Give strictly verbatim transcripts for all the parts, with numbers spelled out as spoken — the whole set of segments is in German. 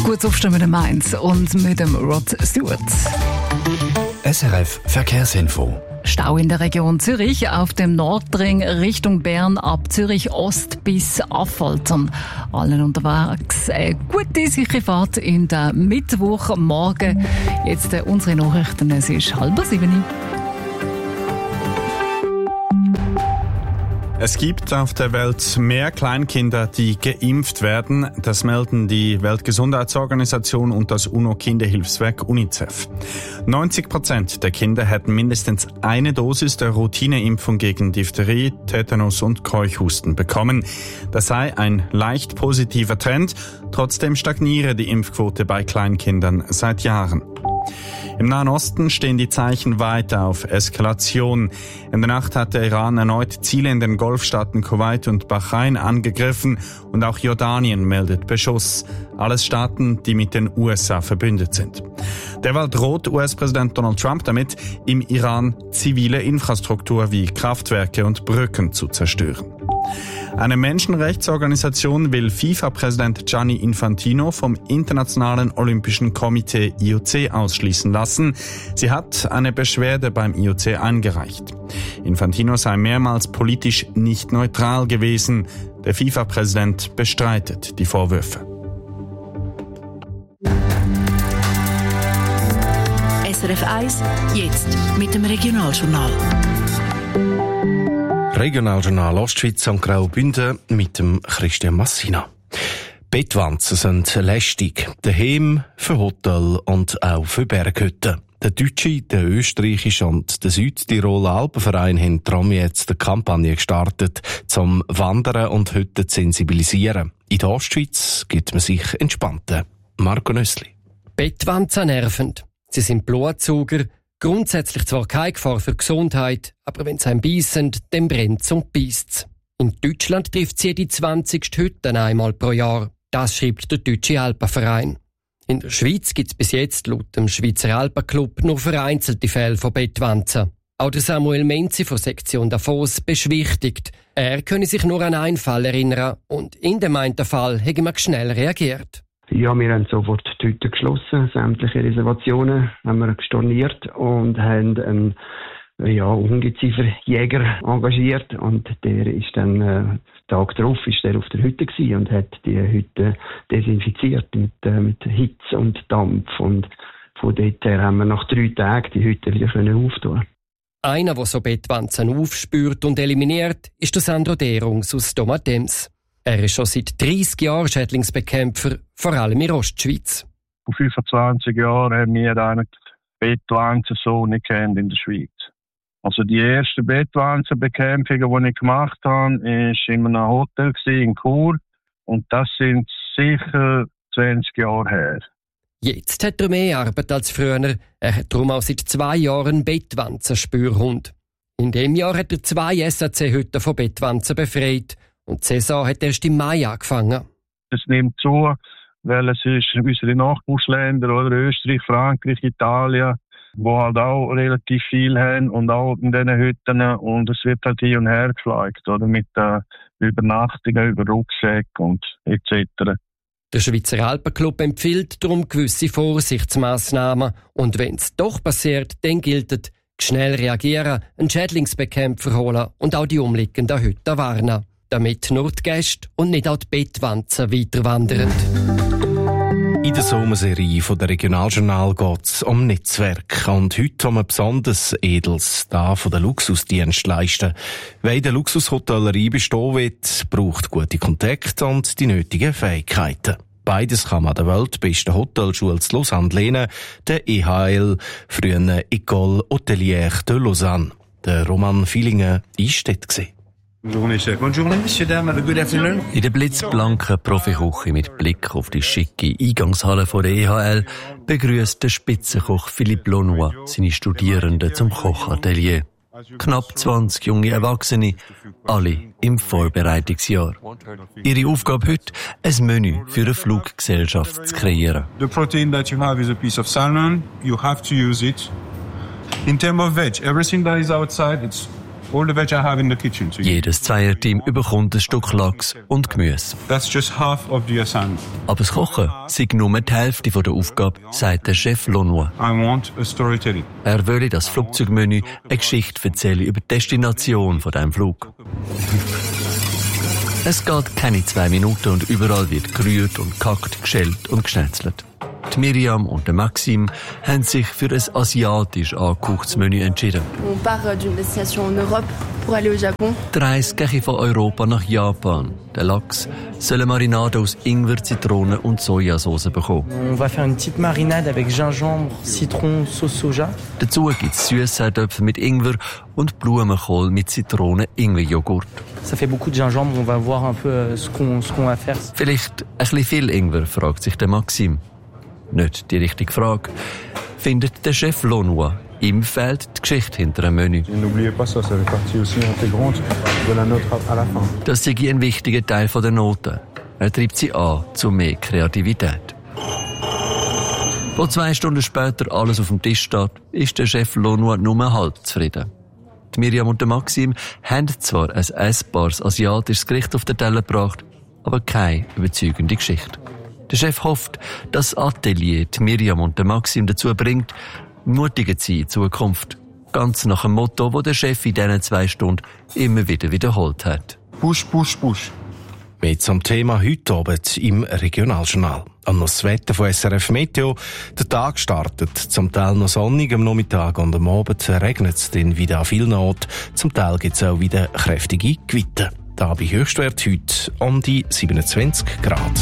Gut aufstehen mit dem Mainz und mit dem Rod Stewart. S R F Verkehrsinfo. Stau in der Region Zürich auf dem Nordring Richtung Bern ab Zürich Ost bis Affoltern. Allen unterwegs eine gute, sichere Fahrt in der Mittwochmorgen. Jetzt äh, unsere Nachrichten, es ist halb sieben. Es gibt auf der Welt mehr Kleinkinder, die geimpft werden. Das melden die Weltgesundheitsorganisation und das UNO-Kinderhilfswerk UNICEF. neunzig Prozent der Kinder hätten mindestens eine Dosis der Routineimpfung gegen Diphtherie, Tetanus und Keuchhusten bekommen. Das sei ein leicht positiver Trend. Trotzdem stagniere die Impfquote bei Kleinkindern seit Jahren. Im Nahen Osten stehen die Zeichen weiter auf Eskalation. In der Nacht hat der Iran erneut Ziele in den Golfstaaten Kuwait und Bahrain angegriffen und auch Jordanien meldet Beschuss. Alles Staaten, die mit den U S A verbündet sind. Derweil droht U S-Präsident Donald Trump damit, im Iran zivile Infrastruktur wie Kraftwerke und Brücken zu zerstören. Eine Menschenrechtsorganisation will FIFA-Präsident Gianni Infantino vom Internationalen Olympischen Komitee I O C ausschließen lassen. Sie hat eine Beschwerde beim I O C eingereicht. Infantino sei mehrmals politisch nicht neutral gewesen. Der FIFA-Präsident bestreitet die Vorwürfe. S R F eins, jetzt mit dem Regionaljournal. Regionaljournal Ostschweiz und Graubünden mit dem Christian Massina. Bettwanzen sind lästig. Daheim, für Hotel und auch für Berghütten. Der deutsche, der österreichische und der Südtiroler Alpenverein haben darum jetzt eine Kampagne gestartet, zum Wandern und Hütten zu sensibilisieren. In der Ostschweiz gibt man sich entspannter. Marco Nössli. Bettwanzen nervend. Sie sind Blutsauger. Grundsätzlich zwar keine Gefahr für die Gesundheit, aber wenn sie einen beißen, dann brennt es und beisst. In Deutschland trifft sie die zwanzigste Hütten einmal pro Jahr. Das schreibt der Deutsche Alpenverein. In der Schweiz gibt es bis jetzt laut dem Schweizer Alpenclub nur vereinzelte Fälle von Bettwanzen. Auch der Samuel Menzi von Sektion Davos beschwichtigt. Er könne sich nur an einen Fall erinnern und in dem einen Fall hätte man schnell reagiert. Ja, wir haben sofort die Hütte geschlossen, sämtliche Reservationen haben wir storniert und haben einen ja, Ungezieferjäger engagiert und der ist dann äh, Tag darauf ist der auf der Hütte gewesen und hat die Hütte desinfiziert mit, äh, mit Hitze und Dampf und von dort her haben wir nach drei Tagen die Hütte wieder auftun. Einer, der so Bettwanzen aufspürt und eliminiert, ist der Sandro Derungs aus Domatems. Er ist schon seit dreissig Jahren Schädlingsbekämpfer, vor allem in der Ostschweiz. Vor fünfundzwanzig Jahren haben wir eigentlich Bettwanzen so nicht kennt in der Schweiz. Also die erste Bettwanzenbekämpfung, die ich gemacht habe, war in einem Hotel in Chur. Und das sind sicher zwanzig Jahre her. Jetzt hat er mehr Arbeit als früher. Er hat darum auch seit zwei Jahren einen Bettwanzenspürhund. In dem Jahr hat er zwei S A C-Hütten von Bettwanzen befreit. Und die Saison hat erst im Mai angefangen. Es nimmt zu, weil es ist unsere Nachbarländer, oder Österreich, Frankreich, Italien, die halt auch relativ viel haben und auch in diesen Hütten. Und es wird halt hier und her geflogen, oder mit äh, Übernachtungen, über Rucksäcke und et cetera. Der Schweizer Alpenclub empfiehlt darum gewisse Vorsichtsmaßnahmen. Und wenn es doch passiert, dann gilt es, schnell reagieren, einen Schädlingsbekämpfer holen und auch die umliegenden Hütten warnen. Damit nur die Gäste und nicht auch die Bettwanzen weiter wandern. In der Sommerserie von der Regionaljournal geht es um Netzwerk. Und heute um ein besonders edles, da von der Luxusdienstleister. Wer in der Luxushotellerie bestehen will, braucht gute Kontakte und die nötigen Fähigkeiten. Beides kann man der weltbesten Hotelschule zu Lausanne lernen, der E H L, früher École Hôtelière de Lausanne. Der Roman Fillingen war dort. In der blitzblanken Profiküche mit Blick auf die schicke Eingangshalle von der E H L begrüßt der Spitzenkoch Philippe Launois seine Studierenden zum Kochatelier. Knapp zwanzig junge Erwachsene, alle im Vorbereitungsjahr. Ihre Aufgabe heute, ein Menü für eine Fluggesellschaft zu kreieren. The protein that you have is a piece of salmon. You have to use it. In terms of veg, everything that is outside, it's all the veg I have in the kitchen. So Jedes Zweierteam bekommt ein Stück Lachs und Gemüse. that's just half of the assignment. Aber das Kochen sei nur die Hälfte der Aufgabe, sagt der Chef Launois. I want a storytelling. Er wolle das Flugzeugmenü eine Geschichte erzählen über die Destination von diesem Flug. Es geht keine zwei Minuten und überall wird gerührt und gehackt, geschält und geschnetzelt. Die Miriam und der Maxim haben sich für ein asiatisch angehauchtes Menü entschieden. On part d'une destination en Europe pour aller au Japon. Die Reise geht von Europa nach Japan. Der Lachs soll eine Marinade aus Ingwer, Zitrone und Sojasauce bekommen. On va faire une petite marinade avec gingembre, citron, sauce soja. Dazu gibt es Süßseitöpfe mit Ingwer und Blumenkohl mit Zitrone-Ingwer-Joghurt. Ça fait beaucoup de gingembre, on va voir un peu ce qu'on, ce qu'on va faire. Vielleicht ein bisschen viel Ingwer, fragt sich der Maxim. Nicht die richtige Frage. Findet der Chef Launois. Ihm fehlt die Geschichte hinter dem Menü. N'oubliez pas ça, ça fait partie aussi intégrante de la note à la fin. Das sei ein wichtiger Teil der Noten. Er treibt sie an zu mehr Kreativität. Wo zwei Stunden später alles auf dem Tisch steht, ist der Chef Launois nur halb zufrieden. Die Miriam und der Maxim haben zwar ein essbares asiatisches Gericht auf den Teller gebracht, aber keine überzeugende Geschichte. Der Chef hofft, dass das Atelier die Miriam und der Maxim dazu bringt, mutiger zu sein in Zukunft. Ganz nach dem Motto, das der Chef in diesen zwei Stunden immer wieder wiederholt hat. Push, push, push. Mehr zum Thema heute Abend im Regionaljournal. An das Wetter von S R F Meteo. Der Tag startet zum Teil noch sonnig, am Nachmittag und am Abend regnet es dann wieder an vielen Orten. Zum Teil gibt es auch wieder kräftige Gewitter. Da bei Höchstwert heute um die siebenundzwanzig Grad.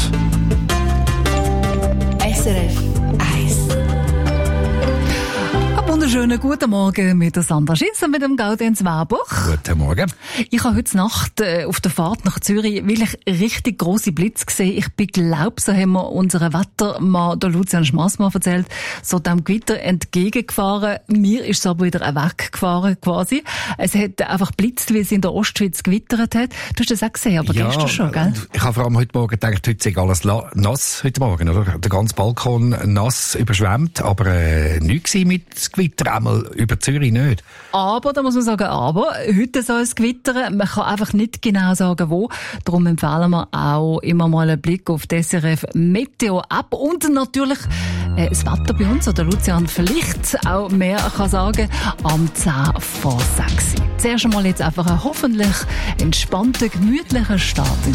S R F eins. Wunderschönen guten Morgen mit der Sandra Schiss und mit dem Gaudenz Warbuch. Guten Morgen. Ich habe heute Nacht äh, auf der Fahrt nach Zürich wirklich richtig grosse Blitze gesehen. Ich bin glaub, so haben wir unseren Wettermann, der Lucian Schmassmann, erzählt, so dem Gewitter entgegengefahren. Mir ist es aber wieder weggefahren quasi. Es hat einfach blitzt, wie es in der Ostschweiz gewittert hat. Du hast das auch gesehen, aber Ja, gestern schon, gell? Ich habe vor allem heute Morgen gedacht, heute sei alles la- nass heute Morgen, oder? Der ganze Balkon nass überschwemmt, aber äh, nichts mit Gewitter, einmal über Zürich nicht. Aber, da muss man sagen, aber, heute soll es gewittern. Man kann einfach nicht genau sagen, wo. Darum empfehlen wir auch immer mal einen Blick auf die S R F Meteo App und natürlich äh, das Wetter bei uns, oder Lucian vielleicht auch mehr kann sagen, am zehn vor sechs. Zuerst einmal jetzt einfach einen hoffentlich entspannten, gemütlichen Start in